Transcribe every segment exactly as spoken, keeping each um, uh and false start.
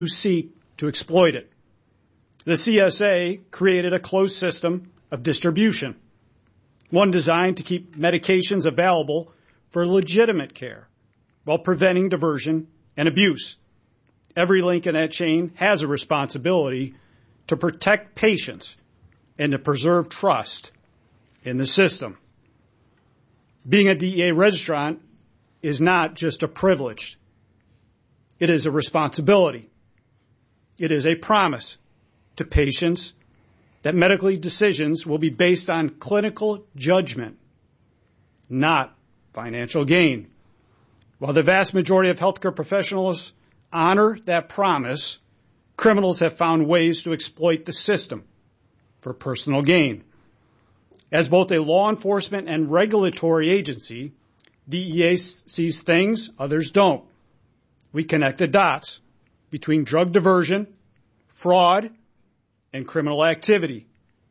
who seek to exploit it. The C S A created a closed system of distribution, one designed to keep medications available for legitimate care while preventing diversion and abuse. Every link in that chain has a responsibility to protect patients and to preserve trust in the system. Being a D E A registrant is not just a privilege. It is a responsibility. It is a promise to patients that medical decisions will be based on clinical judgment, not financial gain. While the vast majority of healthcare professionals honor that promise, criminals have found ways to exploit the system for personal gain. As both a law enforcement and regulatory agency, D E A sees things others don't. We connect the dots between drug diversion, fraud, and criminal activity.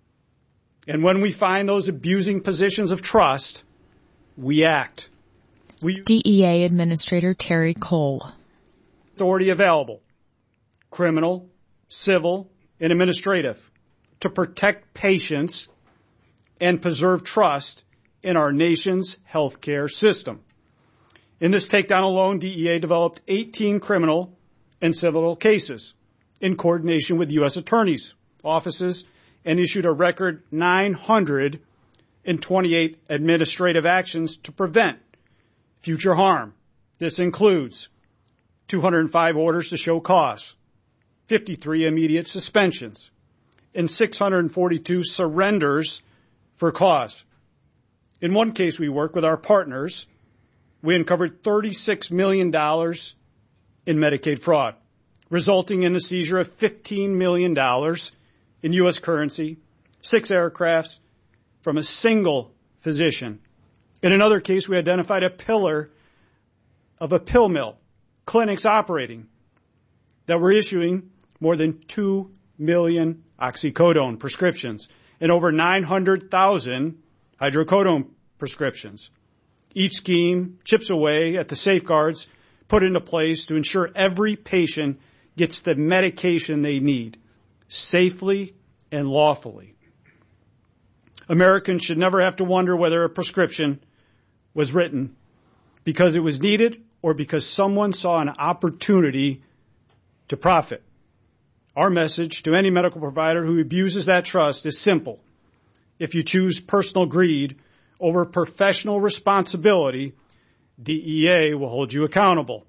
And when we find those abusing positions of trust, we act. We D E A Administrator Terry Cole. Authority available, criminal, civil, and administrative, to protect patients and preserve trust in our nation's healthcare system. In this takedown alone, D E A developed eighteen criminal and civil cases in coordination with U S attorneys' offices and issued a record nine hundred twenty-eight administrative actions to prevent future harm. This includes two hundred five orders to show cause, fifty-three immediate suspensions, and six hundred forty-two surrenders for cause. In one case we work with our partners, we uncovered thirty-six million dollars in Medicaid fraud, resulting in the seizure of fifteen million dollars in U S currency, six aircrafts from a single physician. In another case, we identified a pillar of a pill mill, clinics operating, that were issuing more than two million oxycodone prescriptions and over nine hundred thousand hydrocodone prescriptions. Each scheme chips away at the safeguards put into place to ensure every patient gets the medication they need safely and lawfully. Americans should never have to wonder whether a prescription was written because it was needed or because someone saw an opportunity to profit. Our message to any medical provider who abuses that trust is simple. If you choose personal greed over professional responsibility, D E A will hold you accountable.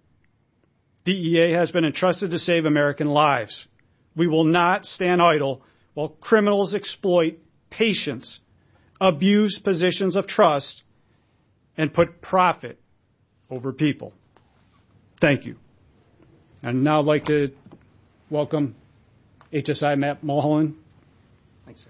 D E A has been entrusted to save American lives. We will not stand idle while criminals exploit patients, abuse positions of trust, and put profit over people. Thank you. And now I'd like to welcome H S I Matt Mulholland. Thanks, sir.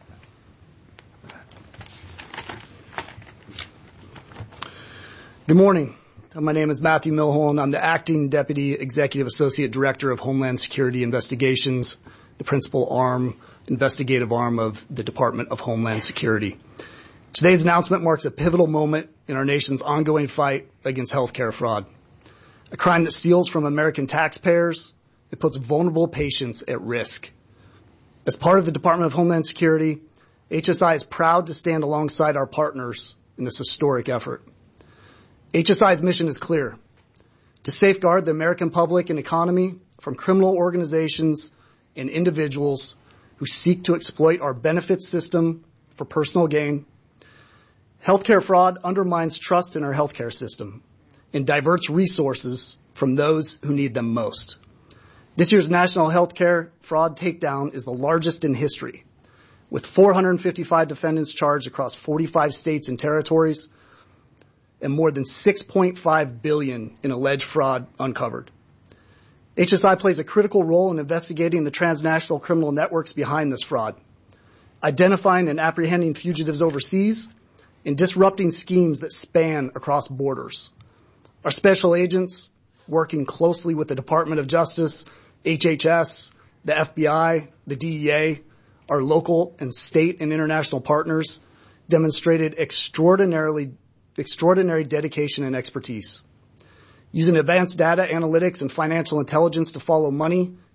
Good morning. My name is Matthew Mulholland. I'm the Acting Deputy Executive Associate Director of Homeland Security Investigations, the principal arm, investigative arm of the Department of Homeland Security. Today's announcement marks a pivotal moment in our nation's ongoing fight against healthcare fraud. A crime that steals from American taxpayers, it puts vulnerable patients at risk. As part of the Department of Homeland Security, H S I is proud to stand alongside our partners in this historic effort. H S I's mission is clear: to safeguard the American public and economy from criminal organizations and individuals who seek to exploit our benefits system for personal gain. Healthcare fraud undermines trust in our healthcare system and diverts resources from those who need them most. This year's National Healthcare Fraud Takedown is the largest in history, with four hundred fifty-five defendants charged across forty-five states and territories, and more than six point five billion dollars in alleged fraud uncovered. H S I plays a critical role in investigating the transnational criminal networks behind this fraud, identifying and apprehending fugitives overseas, and disrupting schemes that span across borders. Our special agents, working closely with the Department of Justice, H H S, the F B I, the D E A, our local and state and international partners, demonstrated extraordinarily, extraordinary dedication and expertise. Using advanced data analytics and financial intelligence to follow money